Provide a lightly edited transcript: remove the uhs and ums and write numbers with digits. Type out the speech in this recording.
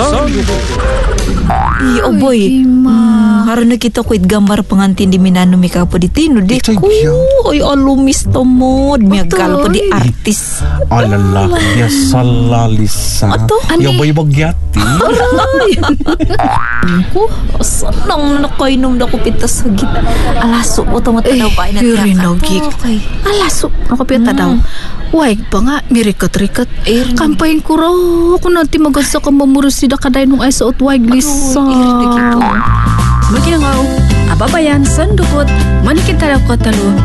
Iya, boy. Karena kita kuit gambar pengantin di Minano Mika po di tino di ko. Oy, alumis tomod. Miyagal po di artis. Alala, ya salalisa. Ya boy bagyati. Ko, senang na nakainom na ko pitas sa gita. Alaso, otomato daw pa ina. Irinogik. Alaso, ako pita daw. Waig pa nga, mirikot-rikot. Kampayin ko raw. Kung nanti magasa ka mamurusida ka dahil nung ay sa utwaig lisa. Maginangaw, ababayan, sandukot, manikita daw ko talo.